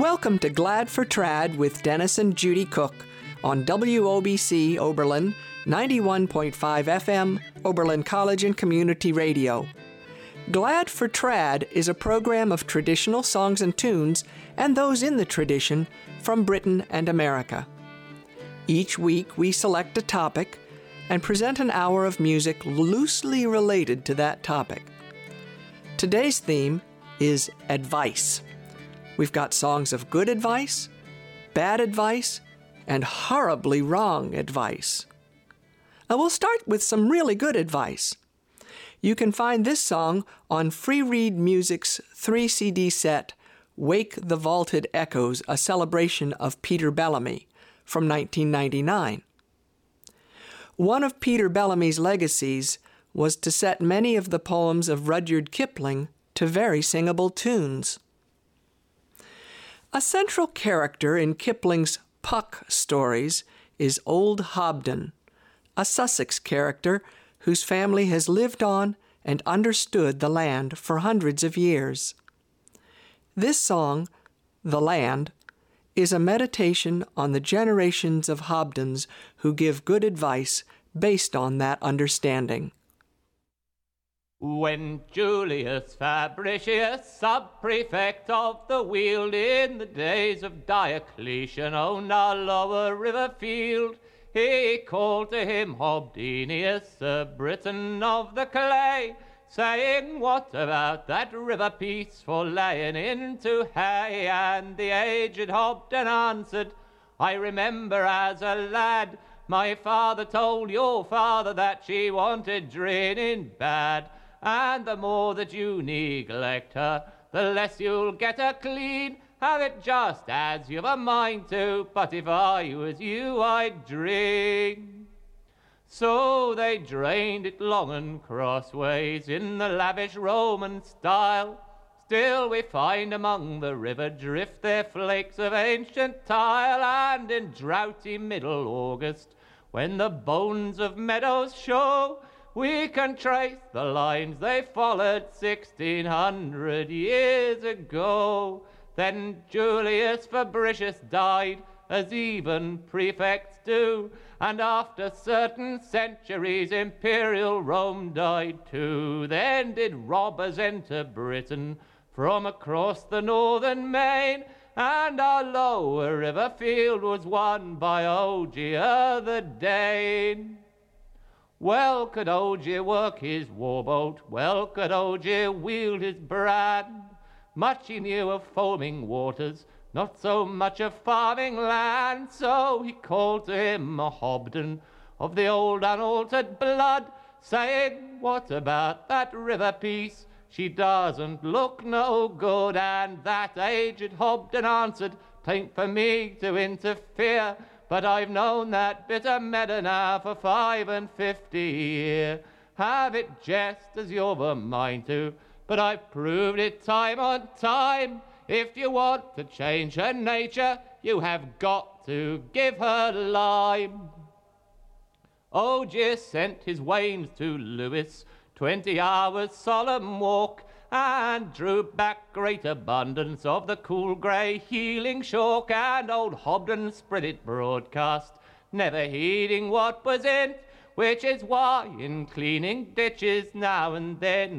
Welcome to Glad for Trad with Dennis and Judy Cook on WOBC Oberlin, 91.5 FM, Oberlin College and Community Radio. Glad for Trad is a program of traditional songs and tunes and those in the tradition from Britain and America. Each week we select a topic and present an hour of music loosely related to that topic. Today's theme is advice. We've got songs of good advice, bad advice, and horribly wrong advice. Now we'll start with some really good advice. You can find this song on Free Reed Music's 3-CD set, Wake the Vaulted Echoes, a celebration of Peter Bellamy, from 1999. One of Peter Bellamy's legacies was to set many of the poems of Rudyard Kipling to very singable tunes. A central character in Kipling's Puck stories is Old Hobden, a Sussex character whose family has lived on and understood the land for hundreds of years. This song, The Land, is a meditation on the generations of Hobdens who give good advice based on that understanding. When Julius Fabricius, sub-prefect of the Weald, in the days of Diocletian, owned our lower river field, he called to him Hobdenius, a Briton of the clay, saying, "What about that river piece for laying into hay?" And the aged Hobden answered, "I remember as a lad, my father told your father that she wanted draining bad. And the more that you neglect her, the less you'll get her clean. Have it just as you've a mind to, but if I was you, I'd drink." So they drained it long and crossways in the lavish Roman style. Still we find among the river drift their flakes of ancient tile, and in droughty middle August, when the bones of meadows show, we can trace the lines they followed 1600 years ago. Then Julius Fabricius died, as even prefects do, and after certain centuries imperial Rome died too. Then did robbers enter Britain from across the northern main, and our lower river field was won by Ogier the Dane. Well could Ogier work his warboat, well could Ogier wield his brand. Much he knew of foaming waters, not so much of farming land. So he called to him a Hobden of the old unaltered blood, saying, "What about that river piece? She doesn't look no good." And that aged Hobden answered, "'Tain't for me to interfere, but I've known that bitter meadow now for 55 year. Have it just as you've a mind to, but I've proved it time on time. If you want to change her nature, you have got to give her lime." Ogier sent his wains to Lewis, 20 hours solemn walk, and drew back great abundance of the cool grey healing chalk. And old Hobden spread it broadcast, never heeding what was in, which is why in cleaning ditches now and then